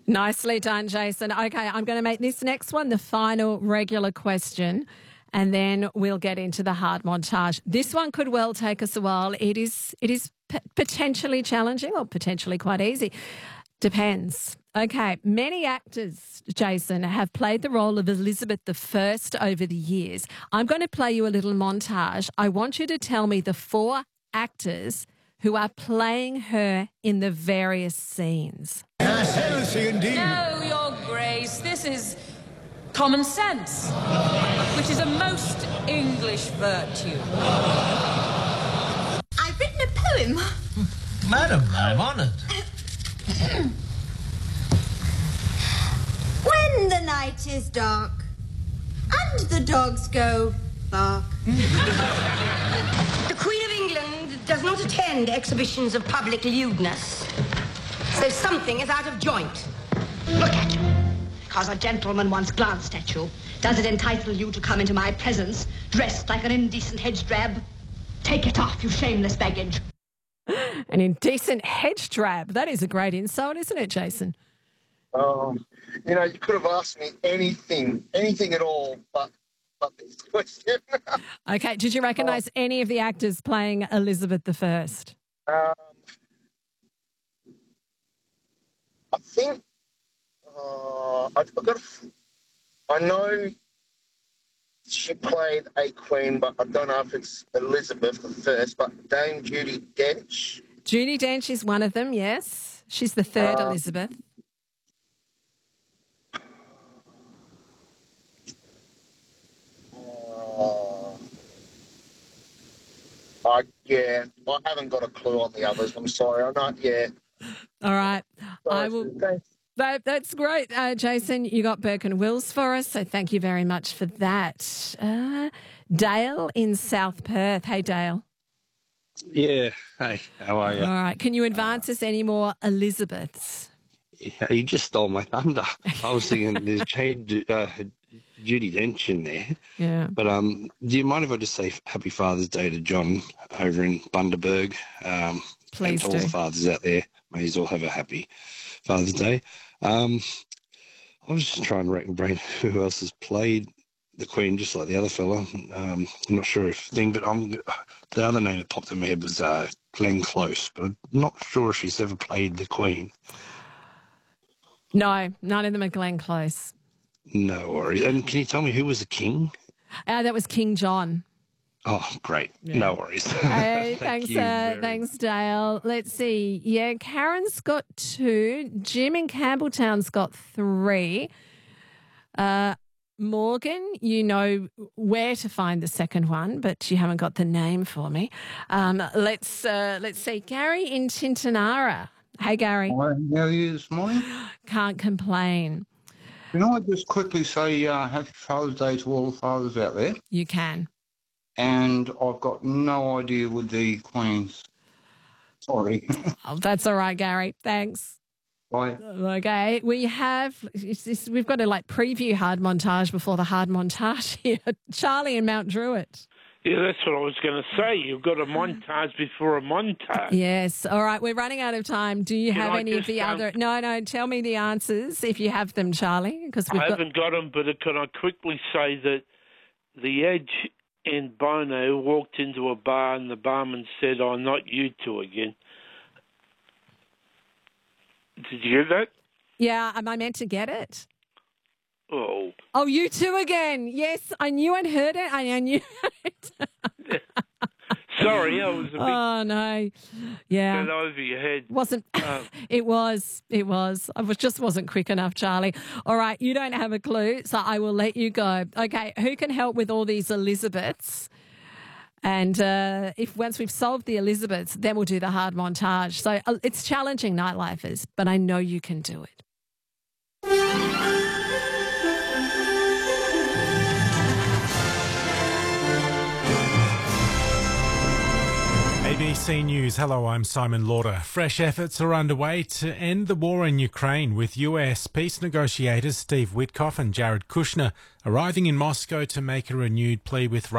Nicely done, Jason. Okay, I'm going to make this next one the final regular question, and then we'll get into the hard montage. This one could well take us a while. It is potentially challenging or potentially quite easy. Depends. Okay, many actors, Jason, have played the role of Elizabeth I over the years. I'm going to play you a little montage. I want you to tell me the 4 actors who are playing her in the various scenes. Yes, heresy indeed. No, Your Grace, this is common sense, which is a most English virtue. I've written a poem. Madam, I'm honoured. When the night is dark and the dogs go bark. The Queen of England does not attend exhibitions of public lewdness. So something is out of joint. Look at you. Because a gentleman once glanced at you, does it entitle you to come into my presence dressed like an indecent hedge drab? Take it off, you shameless baggage. An indecent hedge drab. That is a great insult, isn't it, Jason? You know, you could have asked me anything at all, but this question. Okay, did you recognise any of the actors playing Elizabeth I? I think I know she played a queen, but I don't know if it's Elizabeth I. But Dame Judi Dench. Judi Dench is one of them. Yes, she's the third Elizabeth. I haven't got a clue on the others. I'm sorry. I'm not yet. All right. Sorry, I will. thanks. That's great, Jason. You got Burke and Wills for us, so thank you very much for that. Dale in South Perth. Hey, Dale. Yeah. Hey, how are you? All right. Can you advance us any more Elizabeths? Yeah, you just stole my thunder. I was thinking there's Judi Dench in there. Yeah. But do you mind if I just say Happy Father's Day to John over in Bundaberg? Please and to all do. the fathers out there. May you all have a happy Father's Day. I was just trying to rack my brain who else has played the Queen, just like the other fella. I'm not sure if the other name that popped in my head was Glenn Close, but I'm not sure if she's ever played the Queen. No, none of them are Glenn Close. No worries. And can you tell me who was the king? That was King John. Oh, great. Yeah. No worries. Hey, thanks, Dale. Let's see. Yeah, Karen's got 2. Jim in Campbelltown's got 3. Morgan, you know where to find the second one, but you haven't got the name for me. Let's see. Gary in Tintinara. Hey, Gary. How are you this morning? Can't complain. Can I just quickly say Happy Father's Day to all the fathers out there? You can. And I've got no idea with the Queens. Sorry. Oh, that's all right, Gary. Thanks. Bye. Okay, we've got to preview hard montage before the hard montage here. Charlie in Mount Druitt. Yeah, that's what I was going to say. You've got a montage before a montage. Yes. All right, we're running out of time. Do you have any of the other? No, tell me the answers if you have them, Charlie. Because I haven't got them, but can I quickly say that the Edge and Bono walked into a bar and the barman said, "Oh, not you two again." Did you hear that? Yeah, am I meant to get it? Oh. Oh, you two again. Yes, I knew I'd heard it. I knew it. Sorry, I was a bit... Oh, no. Yeah. Get over your head. Wasn't. It was. I just wasn't quick enough, Charlie. All right, you don't have a clue, so I will let you go. Okay, who can help with all these Elizabeths? And if once we've solved the Elizabeths, then we'll do the hard montage. So it's challenging, Nightlifers, but I know you can do it. ABC News. Hello, I'm Simon Lauder. Fresh efforts are underway to end the war in Ukraine, with US peace negotiators Steve Witkoff and Jared Kushner arriving in Moscow to make a renewed plea with